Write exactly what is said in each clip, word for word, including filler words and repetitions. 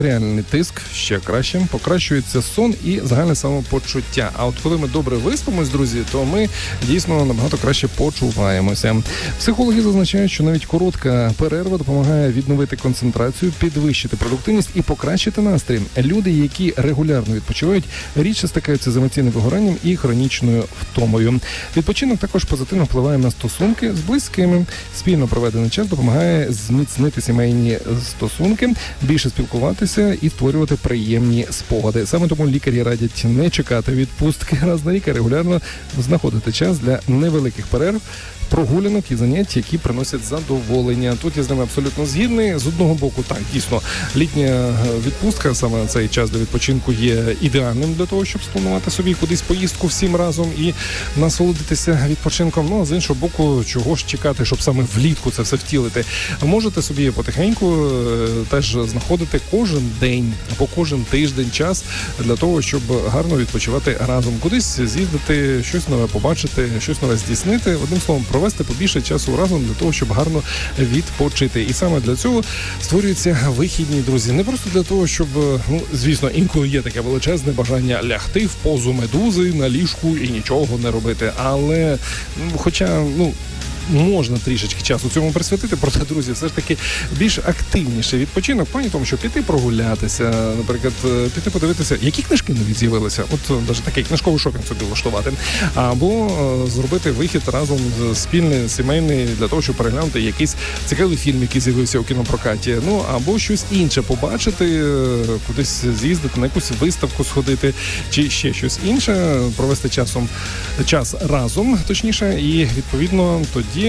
Реальний тиск ще краще, покращується сон і загальне самопочуття. А от коли ми добре виспимось, друзі, то ми дійсно набагато краще почуваємося. Психологи зазначають, що навіть коротка перерва допомагає відновити концентрацію, підвищити продуктивність і покращити настрій. Люди, які регулярно відпочивають, рідше стикаються з емоційним вигоранням і хронічною втомою. Відпочинок також позитивно впливає на стосунки з близькими. Спільно проведений час допомагає зміцнити сімейні стосунки, більше спілкуватися і створювати приємні спогади. Саме тому лікарі радять не чекати відпустки раз на рік, а регулярно знаходити час для невеликих перерв, прогулянок і занять, які приносять задоволення. Тут я з ними абсолютно згідний. З одного боку, так, дійсно, літня відпустка, саме цей час для відпочинку є ідеальним для того, щоб спланувати собі кудись поїздку всім разом і насолодитися відпочинком. Ну, а з іншого боку, чого ж чекати, щоб саме влітку це все втілити. Можете собі потихеньку теж знаходити кожен день або кожен тиждень час для того, щоб гарно відпочивати разом. Кудись з'їздити, щось нове побачити, щось нове здійснити. Одним словом, провести побільше часу разом для того, щоб гарно відпочити. І саме для цього створюються вихідні, друзі. Не просто для того, щоб, ну, звісно, інколи є таке величезне бажання лягти в позу медузи на ліжку і нічого не робити. Але, хоча, ну, можна трішечки часу цьому присвятити, проте, друзі, все ж таки більш активніше відпочинок, в плані тому, що піти прогулятися, наприклад, піти подивитися, які книжки нові з'явилися, от навіть такий книжковий шопінг собі влаштувати, або зробити вихід разом спільний, сімейний, для того, щоб переглянути якийсь цікавий фільм, який з'явився у кінопрокаті, ну, або щось інше побачити, кудись з'їздити, на якусь виставку сходити, чи ще щось інше, провести часом час разом, точніше, і, відповідно, тоді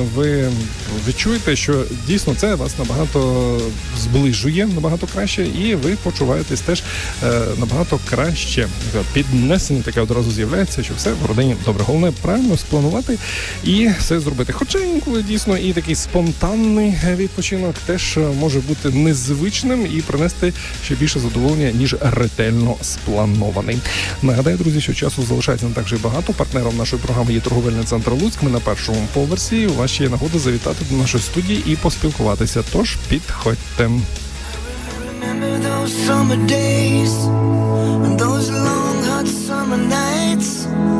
ви відчуєте, що дійсно це вас набагато зближує, набагато краще, і ви почуваєтесь теж набагато краще. Піднесення таке одразу з'являється, що все в родині добре. Головне правильно спланувати і все зробити. Хоча інколи дійсно і такий спонтанний відпочинок теж може бути незвичним і принести ще більше задоволення, ніж ретельно спланований. Нагадаю, друзі, що часу залишається не так вже й багато. Партнером нашої програми є торговельний центр Луцьк. Ми на першому поверсі. У вас ще є нагода завітати до нашої студії і поспілкуватися. Тож підходьте. Those summer days and those long hot summer nights.